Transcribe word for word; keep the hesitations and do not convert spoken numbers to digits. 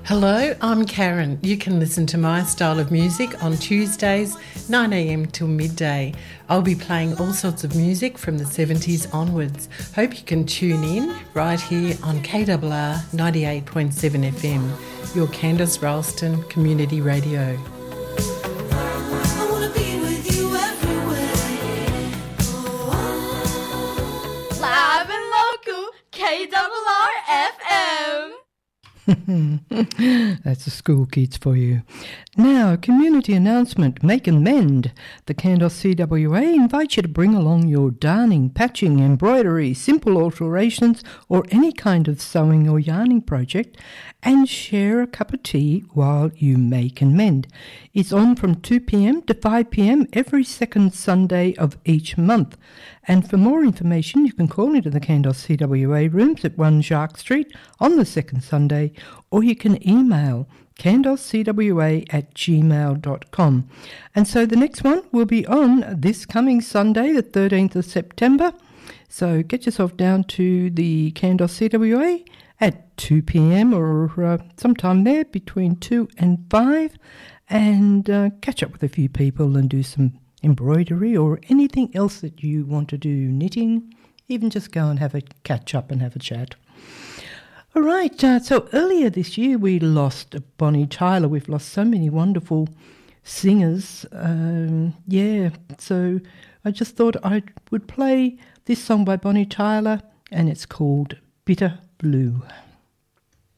Hello, I'm Karen. You can listen to my style of music on Tuesdays, nine a.m. till midday. I'll be playing all sorts of music from the seventies onwards. Hope you can tune in right here on K R R ninety-eight point seven F M, your Candice Ralston Community Radio. Live and local, K R R F M. That's the school kids for you. Now, community announcement, Make and Mend. The Candos C W A invites you to bring along your darning, patching, embroidery, simple alterations, or any kind of sewing or yarning project, and share a cup of tea while you make and mend. It's on from two p.m. to five p.m. every second Sunday of each month. And for more information, you can call into the Candos C W A rooms at one Jacques Street on the second Sunday, or you can email candoscwa at gmail dot com. And so the next one will be on this coming Sunday, the thirteenth of September. So get yourself down to the Candos C W A at two p.m. or uh, sometime there between two and five, and uh, catch up with a few people and do some embroidery or anything else that you want to do, knitting, even just go and have a catch up and have a chat. All right, uh, so earlier this year we lost Bonnie Tyler. We've lost so many wonderful singers. Um, yeah, so I just thought I would play this song by Bonnie Tyler, and it's called Bitter Blue.